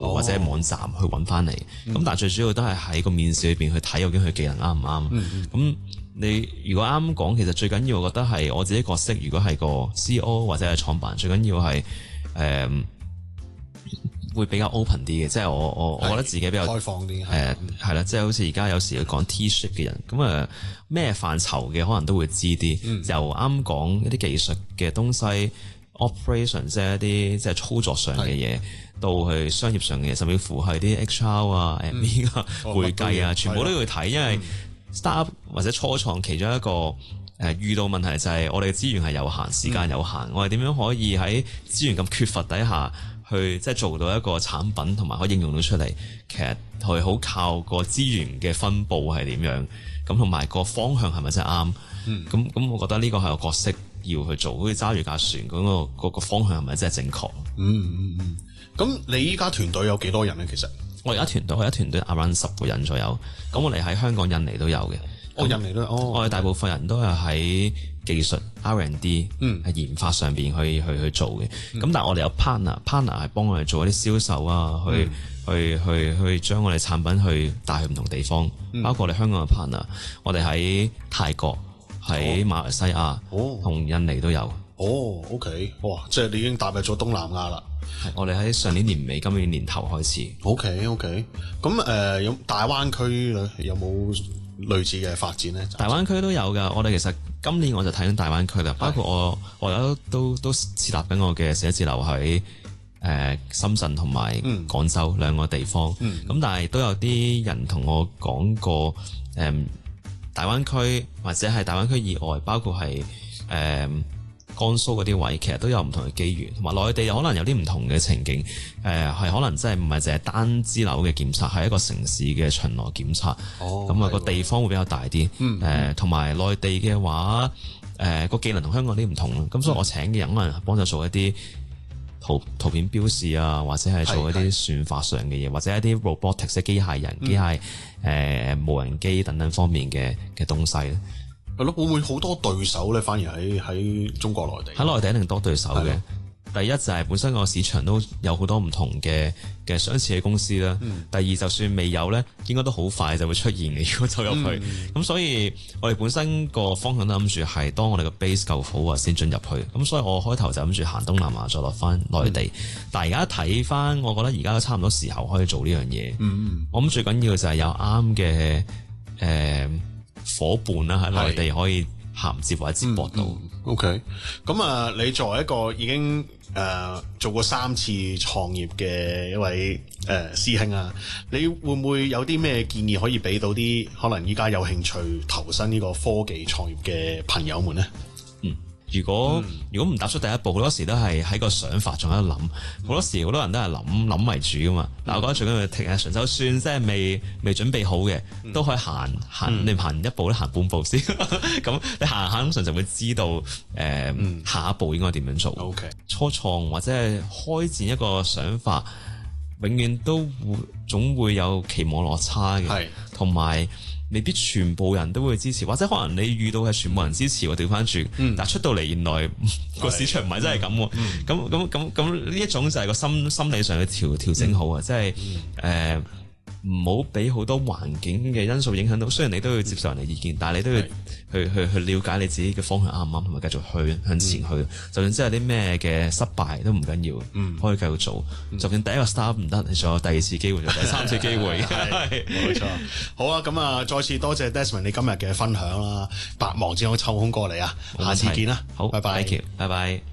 或者網站去揾翻嚟。咁但係最主要都係喺個面試裏邊去睇究竟佢技能啱唔啱。咁你如果啱講，其實最緊要我覺得係我自己角色，如果係個 CEO 或者係創辦，最緊要係會比較 open 啲嘅，即係我覺得自己比較開放啲， 係啦，即係好似而家有時要講 T-shape 嘅人，咁咩範疇嘅可能都會知啲，由啱講一啲技術嘅東西 operation 即係一啲即係操作上嘅嘢，到去商業上嘅嘢，甚至乎係啲 HR 啊、admin 啊、會計啊，全部都要睇，因為 startup 或者初創其中一個遇到問題就係我哋嘅資源係有限，時間有限，我哋點樣可以喺資源咁缺乏底下去即係做到一個產品同埋可以應用到出嚟，其實係好靠個資源嘅分佈係點樣，咁同埋個方向係咪真係啱？咁我覺得呢個係個角色要去做，好似揸住架船嗰個方向係咪真係正確？ 咁你依家團隊有幾多人咧？其實我而家團隊 around 10個人左右，咁我哋喺香港、印尼都有嘅。 印尼都我哋大部分人都係喺技術 R&D 係研發上邊去做嘅。咁但係我哋有 partner 係幫我哋做一啲銷售啊，去將我哋產品去帶去唔同地方，包括我哋香港嘅 partner， 我哋喺泰國、喺馬來西亞同印尼都有。 OK， 哇！即係你已經踏入咗東南亞啦。 係，我哋喺上年年尾、今年年頭開始。 OK， 咁有大灣區有冇類似嘅發展咧？ 大灣區都有㗎。我哋其實今年我就睇緊大灣區啦，包括我而家都設立緊我嘅寫字樓喺深圳同埋廣州兩個地方。咁但係都有啲人同我講過大灣區或者係大灣區以外，包括係江蘇嗰啲位，其實都有唔同嘅機遇，同埋內地可能有啲唔同嘅情景，係可能真係唔係淨係單支樓嘅檢測，係一個城市嘅巡邏檢測。咁個地方會比較大啲。同埋內地嘅話，個技能同香港啲唔同啦。咁所以我請嘅人可能幫手做一啲圖片標示啊，或者係做一啲算法上嘅嘢，或者一啲 robotics 嘅機械人、機械無人機等等方面嘅東西咧。 係咯，會唔會好多對手咧？反而喺中國內地， 喺內地一定多對手嘅。第一就係本身個市場都有好多唔同嘅相似嘅公司啦。第二就算未有咧，應該都好快就會出現嘅。如果走入去，咁所以我哋本身個方向都諗住係當我哋個 base 夠好啊，先進入去。咁所以我開頭就諗住行東南亞，再落翻內地。但係而家睇翻，我覺得而家都差唔多時候可以做呢樣嘢。我諗最緊要就係有啱嘅夥伴啦，喺內地可以銜接或者接駁到。 OK， 咁你作為一個已經做過3次創業嘅一位師兄啊，你會唔會有啲咩建議可以俾到啲可能依家有興趣投身呢個科技創業嘅朋友們呢？ 如果唔踏出第一步，好多時都係喺個想法仲喺度諗，好多時好多人都係諗為主噶嘛。但我覺得最緊要 take action，就算即係未準備好嘅，都可以行，你行一步咧，行半步先。咁你行通常就會知道下一步應該點樣做。 OK， 初創或者係開展一個想法，永遠都總會有期望落差嘅，同埋未必全部人都會支持，或者可能你遇到係全部人支持，我調翻轉，但係出到嚟原來個市場唔係真係咁喎。咁呢一種就係個心理上嘅調整好啊，即係唔好俾好多環境嘅因素影響到。雖然你都要接受人哋意見，但係你都要去了解你自己嘅方向啱唔啱，同埋繼續向前去。就算真係啲咩嘅失敗都唔緊要，可以繼續做。就算第一個 start 唔得，你仲有第2次機會，第3次機會。 係冇錯。好啊，咁再次多謝 Desmond 你今日嘅分享啦，百忙之中抽空過嚟啊，下次見啦。 好， 拜拜。 Thank you，拜拜。